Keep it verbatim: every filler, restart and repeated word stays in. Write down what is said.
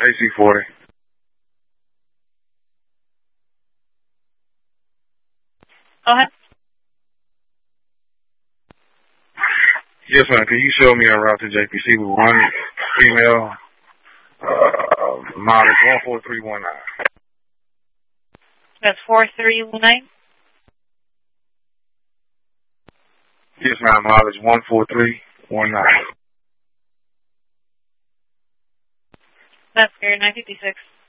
A C forty. Go ahead. Yes, ma'am. Can you show me a route to J P C with one female, uh, mileage one four three one nine? That's four three one nine? Yes, ma'am. Mileage one four three one nine. That's fair, nine fifty-six.